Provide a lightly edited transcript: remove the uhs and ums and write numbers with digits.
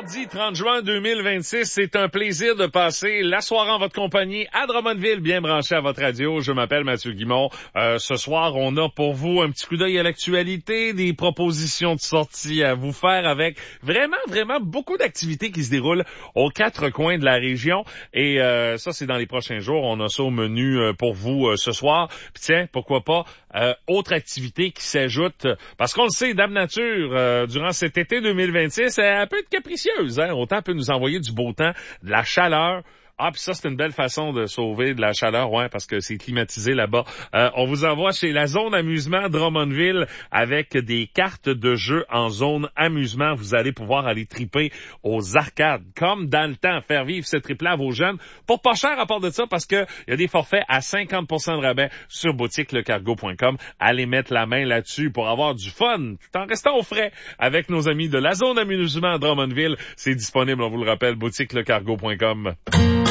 Mardi 30 juin 2026, c'est un plaisir de passer la soirée en votre compagnie à Drummondville, bien branché à votre radio. Je m'appelle Mathieu Guimond. Ce soir, on a pour vous un petit coup d'œil à l'actualité, des propositions de sortie à vous faire avec vraiment beaucoup d'activités qui se déroulent aux quatre coins de la région. Et ça, c'est dans les prochains jours. On a ça au menu pour vous ce soir. Puis tiens, pourquoi pas, autre activité qui s'ajoute, parce qu'on le sait, Dame Nature, durant cet été 2026, elle peut être capricieuse, hein? Autant elle peut nous envoyer du beau temps, de la chaleur. Ah, puis ça, c'est une belle façon de sauver de la chaleur, ouais, parce que c'est climatisé là-bas. On vous envoie chez la zone amusement Drummondville avec des cartes de jeu en zone amusement. Vous allez pouvoir aller triper aux arcades, comme dans le temps, faire vivre ce trip-là à vos jeunes. Pour pas cher à part de ça, parce que il y a des forfaits à 50% de rabais sur boutiquelecargo.com. Allez mettre la main là-dessus pour avoir du fun, tout en restant au frais avec nos amis de la zone amusement Drummondville. C'est disponible, on vous le rappelle, boutiquelecargo.com.